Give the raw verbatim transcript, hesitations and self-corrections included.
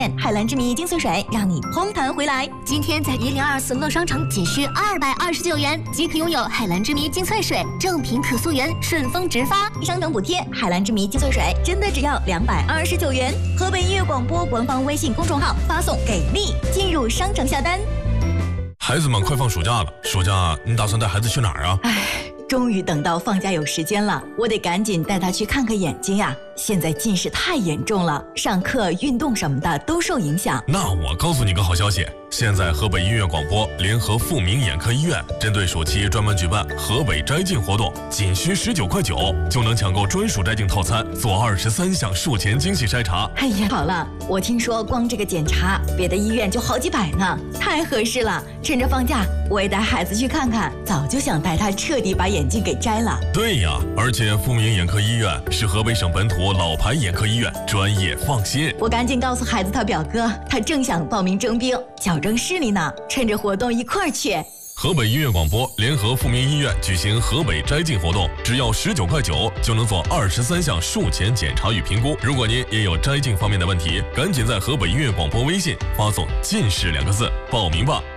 海蓝之谜精粹水，让你哄弹回来。 今天在一零二四乐商城仅需二百二十九元即可拥有海蓝之谜精粹水，正品可溯源，顺丰直发， 商城补贴。海蓝之谜精粹水真的只要两百二十九元。河北音乐广播官方微信公众号发送“给力”进入商城下单。 孩子们快放暑假了，暑假你打算带孩子去哪儿啊？ 唉，终于等到放假有时间了，我得赶紧带他去看看眼睛呀。现在近视太严重了，上课、运动什么的都受影响。 那我告诉你个好消息，现在河北音乐广播联合富民眼科医院，针对暑期专门举办河北摘镜活动，仅需十九块九就能抢购专属摘镜套餐，做二十三项术前精细筛查。 哎呀，好了，我听说光这个检查，别的医院就好几百呢，太合适了。趁着放假，我也带孩子去看看，早就想带他彻底把眼镜给摘了。 对呀，而且富民眼科医院是河北省本土老牌眼科医院，专业放心。 我赶紧告诉孩子他表哥，他正想报名征兵，矫正视力呢，趁着活动一块儿去。 河北音乐广播联合富民医院举行河北摘镜活动，只要十九块九就能做二十三项术前检查与评估。如果您也有摘镜方面的问题，赶紧在河北音乐广播微信发送近视两个字报名吧。